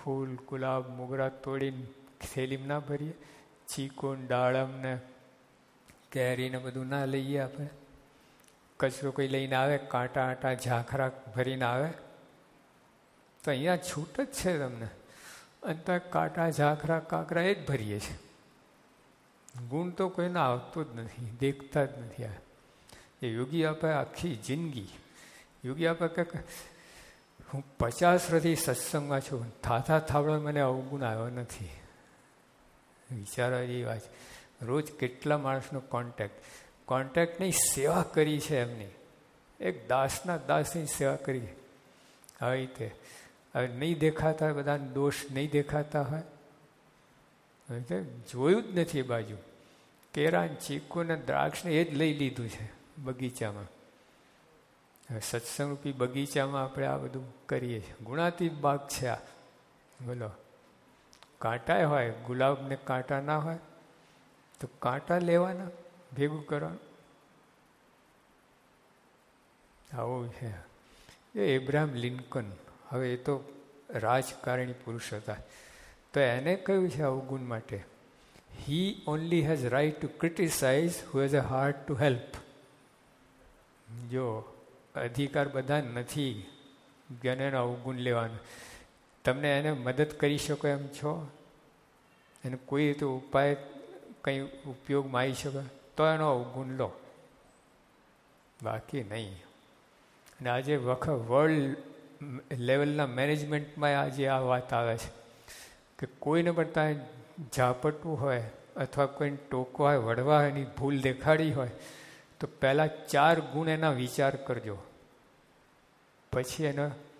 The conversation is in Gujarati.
ફૂલ, ગુલાબ, મોગરા તોડીને થેલીમાં ના ભરીએ? ચીકુ, દાડમ ને કેરીને બધું ના લઈએ આપણે? કચરો કોઈ લઈને આવે, કાંટા આટા ઝાખરા ભરીને આવે તો અહીંયા છૂટ જ છે તમને. અને તો કાંટા ઝાખરા કાંકરા એ જ ભરીએ છીએ. ગુણ તો કોઈને આવતો જ નથી, દેખતા જ નથી. આ એ યોગી આપે આખી જિંદગી. યોગી આપે કે હું 50 વર્ષથી સત્સંગમાં છું, થાથા થાવડા મને અવગુણ આવ્યો નથી. વિચારવા જેવી વાત. રોજ કેટલા માણસનો કોન્ટેક્ટની સેવા કરી છે એમની. એક દાસના દાસની સેવા કરી. આવી રીતે હવે નહીં દેખાતા, બધાને દોષ નહીં દેખાતા હોય, જોયું જ નથી એ બાજુ. કેરા, ચીકુ ને દ્રાક્ષને એ જ લઈ લીધું છે બગીચામાં. હવે સત્સંગરૂપી બગીચામાં આપણે આ બધું કરીએ છીએ. ગુણાતીત બાગ છે આ. બોલો, કાંટા હોય, ગુલાબને કાંટા ના હોય તો કાંટા લેવાના, ભેગું કરવાનું. આવું છે. એ એબ્રાહમ લિંકન, હવે એ તો રાજકારણી પુરુષ હતા, તો એને કહ્યું છે અવગુણ માટે, હી only has right two criticise who has a heart to help. જો અધિકાર બધા નથી કે એનો અવગુણ લેવાનો. તમને એને મદદ કરી શકો એમ છો, એને કોઈ રીતે ઉપાય કંઈ ઉપયોગમાં આવી શકે તો એનો અવગુણ લો, બાકી નહીં. અને આજે વર્લ્ડ લેવલના મેનેજમેન્ટમાં આજે આ વાત આવે છે કે કોઈને પણ ત્યાં ઝાપટવું હોય અથવા કોઈને ટોકવા હોય, વળવા હોય, એની ભૂલ દેખાડી હોય તો પહેલાં 4 ગુણ એના વિચાર કરજો, પછી એને